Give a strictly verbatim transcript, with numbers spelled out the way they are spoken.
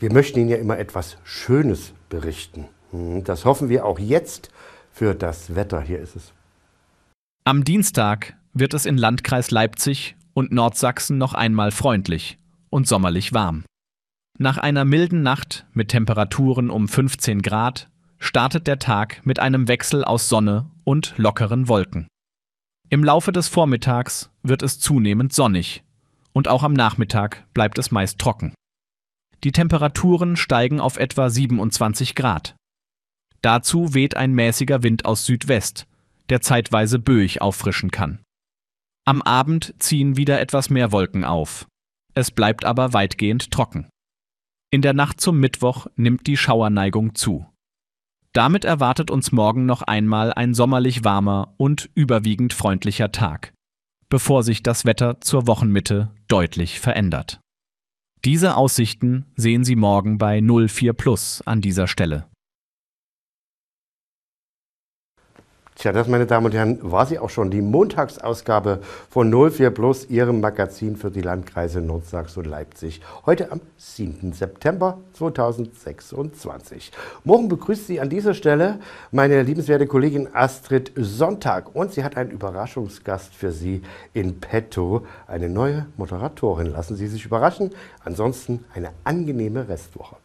Wir möchten Ihnen ja immer etwas Schönes berichten. Das hoffen wir auch jetzt für das Wetter. Hier ist es. Am Dienstag wird es in Landkreis Leipzig und Nordsachsen noch einmal freundlich und sommerlich warm. Nach einer milden Nacht mit Temperaturen um fünfzehn Grad startet der Tag mit einem Wechsel aus Sonne und lockeren Wolken. Im Laufe des Vormittags wird es zunehmend sonnig und auch am Nachmittag bleibt es meist trocken. Die Temperaturen steigen auf etwa siebenundzwanzig Grad. Dazu weht ein mäßiger Wind aus Südwest, der zeitweise böig auffrischen kann. Am Abend ziehen wieder etwas mehr Wolken auf. Es bleibt aber weitgehend trocken. In der Nacht zum Mittwoch nimmt die Schauerneigung zu. Damit erwartet uns morgen noch einmal ein sommerlich warmer und überwiegend freundlicher Tag, bevor sich das Wetter zur Wochenmitte deutlich verändert. Diese Aussichten sehen Sie morgen bei null vier Plus an dieser Stelle. Tja, das, meine Damen und Herren, war sie auch schon, die Montagsausgabe von null vier Plus, Ihrem Magazin für die Landkreise Nordsachsen und Leipzig. Heute am siebten September zweitausendsechsundzwanzig. Morgen begrüßt Sie an dieser Stelle meine liebenswerte Kollegin Astrid Sonntag. Und sie hat einen Überraschungsgast für Sie in petto, eine neue Moderatorin. Lassen Sie sich überraschen. Ansonsten eine angenehme Restwoche.